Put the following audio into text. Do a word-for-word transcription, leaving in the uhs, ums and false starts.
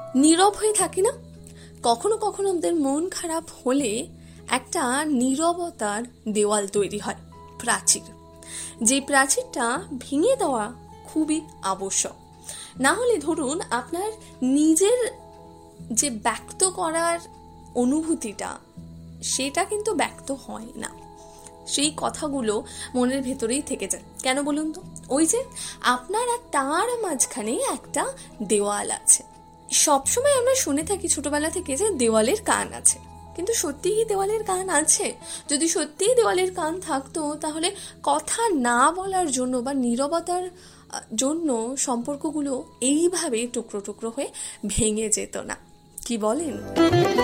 নীরব হয়ে থাকি না? কখনো কখনো আমাদের মন খারাপ হলে একটা নীরবতার দেওয়াল তৈরি হয়, প্রাচীর। যে প্রাচীরটা ভেঙে দেওয়া খুবই আবশ্যক। না হলে ধরুন আপনার নিজের যে ব্যক্ত করার অনুভূতিটা সেটা কিন্তু ব্যক্ত হয় না, সেই কথাগুলো মনের ভেতরেই থেকে যায়। কেন বলুন তো? ওই যে আপনার আর তার মাঝখানে একটা দেওয়াল আছে। সবসময় আমরা শুনে থাকি ছোটবেলা থেকে যে দেওয়ালের কান আছে, কিন্তু সত্যিই কি দেওয়ালের কান আছে? যদি সত্যিই দেওয়ালের কান থাকতো তাহলে কথা না বলার জন্য বা নীরবতার জন্য সম্পর্কগুলো এইভাবে টুকরো টুকরো হয়ে ভেঙে যেত না। কি বলেন?